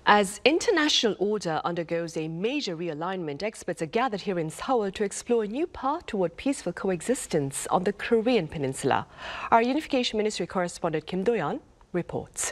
As international order undergoes a major realignment, experts are gathered here in Seoul to explore a new path toward peaceful coexistence on the Korean peninsula. Our Unification Ministry correspondent Kim Do-yeon reports.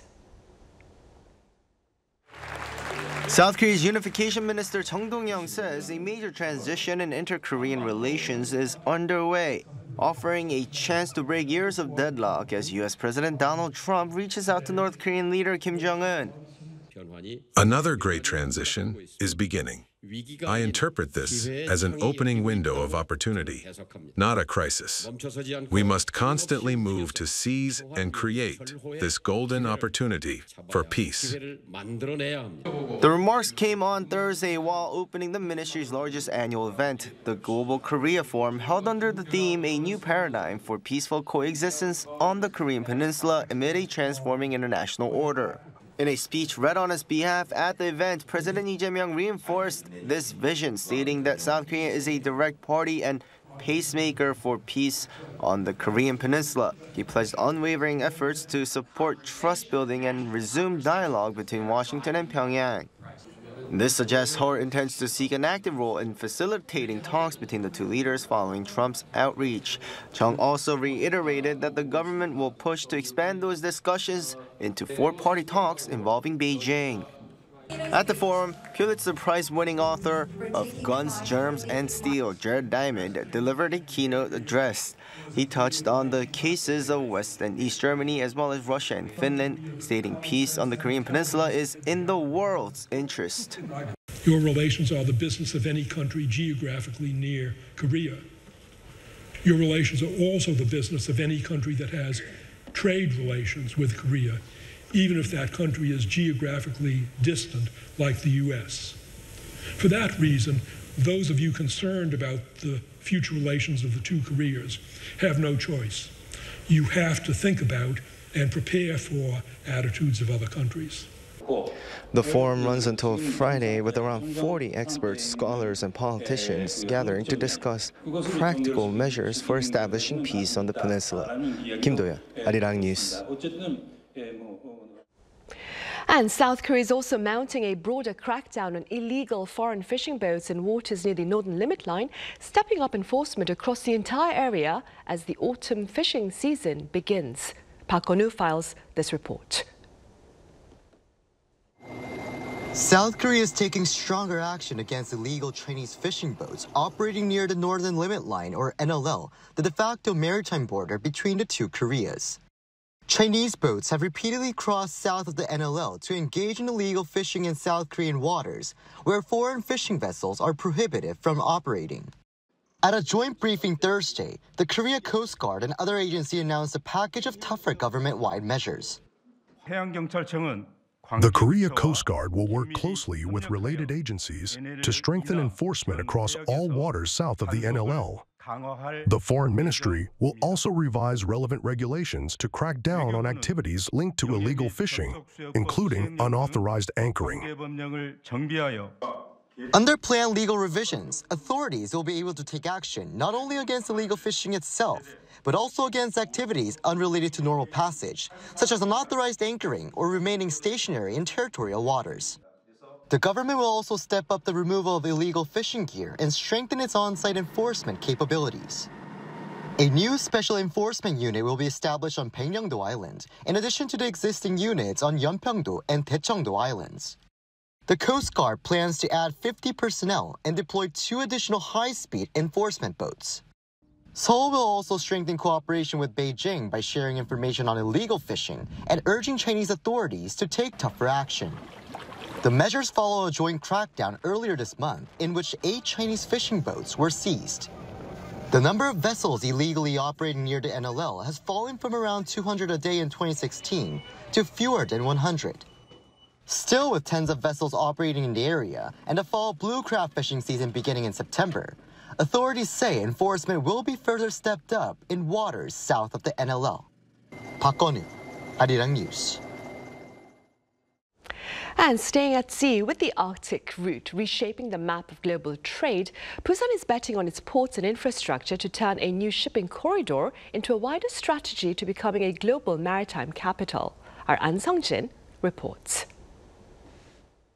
South Korea's Unification Minister Chung Dong-young says a major transition in inter-Korean relations is underway, offering a chance to break years of deadlock as U.S. President Donald Trump reaches out to North Korean leader Kim Jong-un. Another great transition is beginning. I interpret this as an opening window of opportunity, not a crisis. We must constantly move to seize and create this golden opportunity for peace. The remarks came on Thursday while opening the ministry's largest annual event, the Global Korea Forum, held under the theme A New Paradigm for Peaceful Coexistence on the Korean Peninsula amid a transforming international order. In a speech read on his behalf at the event, President Lee Jae-myung reinforced this vision, stating that South Korea is a direct party and pacemaker for peace on the Korean Peninsula. He pledged unwavering efforts to support trust building and resume dialogue between Washington and Pyongyang. This suggests Seoul intends to seek an active role in facilitating talks between the two leaders following Trump's outreach. Chung also reiterated that the government will push to expand those discussions into four-party talks involving Beijing. At the forum, Pulitzer Prize-winning author of Guns, Germs, and Steel, Jared Diamond, delivered a keynote address. He touched on the cases of West and East Germany as well as Russia and Finland, stating peace on the Korean Peninsula is in the world's interest. Your relations are the business of any country geographically near Korea. Your relations are also the business of any country that has trade relations with Korea, even if that country is geographically distant like the U.S. For that reason, those of you concerned about the future relations of the two Koreas have no choice. You have to think about and prepare for attitudes of other countries. The forum runs until Friday with around 40 experts, scholars, and politicians gathering to discuss practical measures for establishing peace on the peninsula. Kim Do-yeon, Arirang News. And South Korea is also mounting a broader crackdown on illegal foreign fishing boats in waters near the northern limit line, stepping up enforcement across the entire area as the autumn fishing season begins. Park Gun-woo files this report. South Korea is taking stronger action against illegal Chinese fishing boats operating near the northern limit line, or NLL, the de facto maritime border between the two Koreas. Chinese boats have repeatedly crossed south of the NLL to engage in illegal fishing in South Korean waters, where foreign fishing vessels are prohibited from operating. At a joint briefing Thursday, the Korea Coast Guard and other agencies announced a package of tougher government-wide measures. The Korea Coast Guard will work closely with related agencies to strengthen enforcement across all waters south of the NLL. The Foreign Ministry will also revise relevant regulations to crack down on activities linked to illegal fishing, including unauthorized anchoring. Under planned legal revisions, authorities will be able to take action not only against illegal fishing itself, but also against activities unrelated to normal passage, such as unauthorized anchoring or remaining stationary in territorial waters. The government will also step up the removal of illegal fishing gear and strengthen its on-site enforcement capabilities. A new special enforcement unit will be established on Baekneung-do Island, in addition to the existing units on Yeonpyeong-do and Daecheong-do Islands. The Coast Guard plans to add 50 personnel and deploy 2 additional high-speed enforcement boats. Seoul will also strengthen cooperation with Beijing by sharing information on illegal fishing and urging Chinese authorities to take tougher action. The measures follow a joint crackdown earlier this month in which 8 Chinese fishing boats were seized. The number of vessels illegally operating near the NLL has fallen from around 200 a day in 2016 to fewer than 100. Still, with tens of vessels operating in the area and a fall blue crab fishing season beginning in September, authorities say enforcement will be further stepped up in waters south of the NLL. Park Gun-woo, Arirang News. And staying at sea with the Arctic route reshaping the map of global trade, Busan is betting on its ports and infrastructure to turn a new shipping corridor into a wider strategy to becoming a global maritime capital. Our An Sung-jin reports.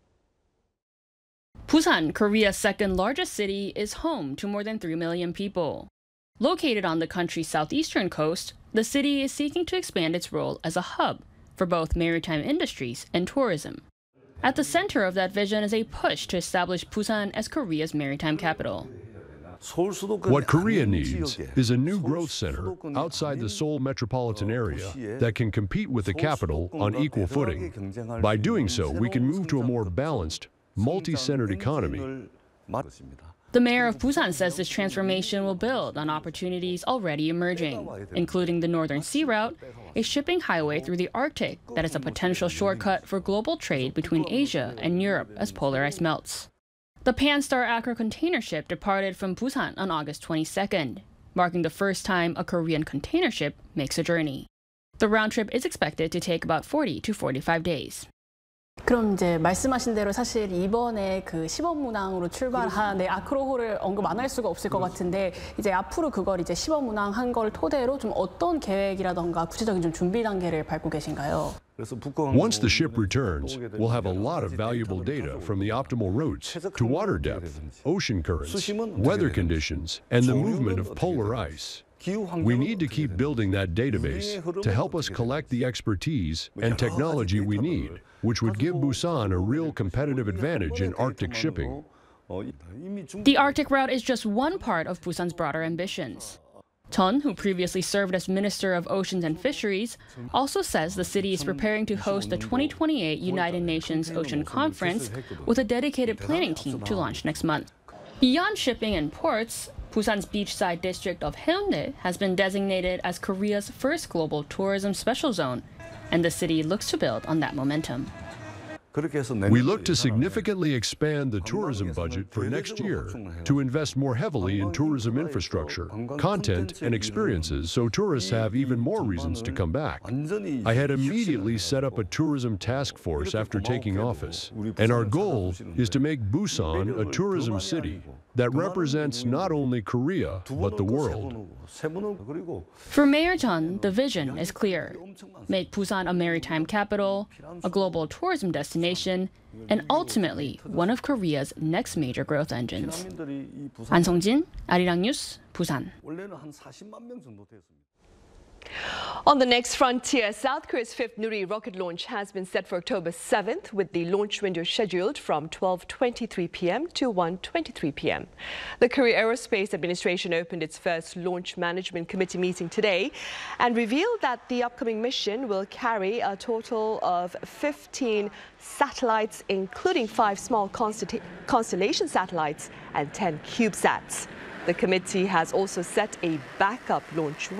Busan, Korea's second largest city, is home to more than 3 million people. Located on the country's southeastern coast, the city is seeking to expand its role as a hub for both maritime industries and tourism. At the center of that vision is a push to establish Busan as Korea's maritime capital. What Korea needs is a new growth center outside the Seoul metropolitan area that can compete with the capital on equal footing. By doing so, we can move to a more balanced, multi-centered economy. The mayor of Busan says this transformation will build on opportunities already emerging, including the Northern Sea Route, a shipping highway through the Arctic that is a potential shortcut for global trade between Asia and Europe as polar ice melts. The Pan-Star Accra container ship departed from Busan on August 22nd, marking the first time a Korean container ship makes a journey. The round trip is expected to take about 40 to 45 days. 그럼 이제 말씀하신 대로 사실 이번에 그 시범운항으로 출발한 아크로호를 언급 안 할 수가 없을 것 같은데 이제 앞으로 그걸 이제 시범운항한 걸 토대로 좀 어떤 계획이라던가 구체적인 좀 준비 단계를 밟고 계신가요? Once the ship returns, we'll have a lot of valuable data from the optimal routes to water depth, ocean currents, weather conditions, and the movement of polar ice. We need to keep building that database to help us collect the expertise and technology we need, which would give Busan a real competitive advantage in Arctic shipping. The Arctic route is just one part of Busan's broader ambitions. Chun, who previously served as Minister of Oceans and Fisheries, also says the city is preparing to host the 2028 United Nations Ocean Conference with a dedicated planning team to launch next month. Beyond shipping and ports, Busan's beachside district of Haeundae has been designated as Korea's first global tourism special zone, and the city looks to build on that momentum. We look to significantly expand the tourism budget for next year to invest more heavily in tourism infrastructure, content, and experiences so tourists have even more reasons to come back. I had immediately set up a tourism task force after taking office, and our goal is to make Busan a tourism city that represents not only Korea, but the world. For Mayor Chun, the vision is clear. Make Busan a maritime capital, a global tourism destination, and ultimately one of Korea's next major growth engines. 안성진, 아리랑 뉴스, 부산. On the next frontier, South Korea's fifth Nuri rocket launch has been set for October 7th, with the launch window scheduled from 12:23 p.m. to 1:23 p.m. The Korea Aerospace Administration opened its first Launch Management Committee meeting today and revealed that the upcoming mission will carry a total of 15 satellites, including 5 small constellation satellites and 10 CubeSats. The committee has also set a backup launch